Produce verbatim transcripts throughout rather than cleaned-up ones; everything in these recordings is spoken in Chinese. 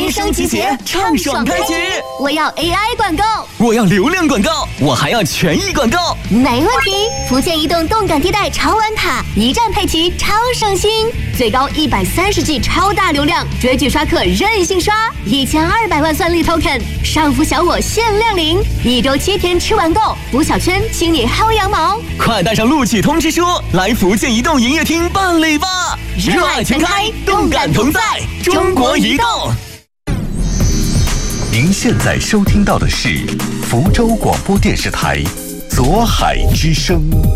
民生集结，畅爽开启。 我要 A I 广告， 我要流量广告，我还要权益广告。 没问题。福建移动动感地带超玩卡，一站配齐超省心，最高一百三十 G 超大流量，追剧刷客任性刷，一千二百万算力 token， 上浮小我限量领，一周七天吃完够，补小圈请你薅羊毛。 快带上录取通知书，来福建移动营业厅办理吧！热爱全开，动感同在，中国移动。 您现在收听到的是福州广播电视台左海之声。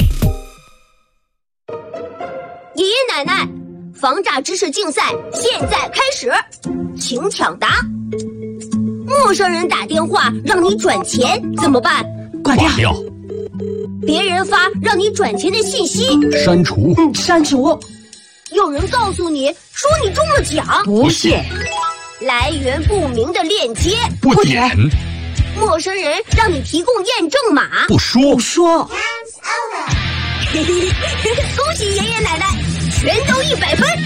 爷爷奶奶，防诈知识竞赛现在开始，请抢答。陌生人打电话让你转钱怎么办？ 挂掉。 别人发让你转钱的信息， 删除。 嗯，删除。有人告诉你说你中了奖， 不信。 来源不明的链接， 不点。 陌生人让你提供验证码， 不说。 不说。恭喜爷爷奶奶，全都一百分。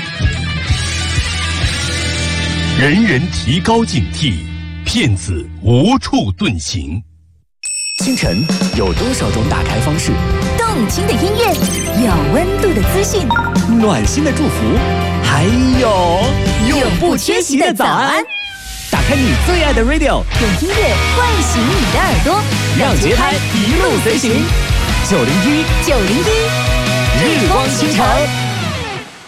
人人提高警惕，骗子无处遁形。 清晨有多少种打开方式？ 动听的音乐，有温度的资讯， 暖心的祝福，还有永不缺席的早安。 打开你最爱的 radio， 用音乐唤醒你的耳朵， 让节拍一路随行。九零一九零一， 日光倾城。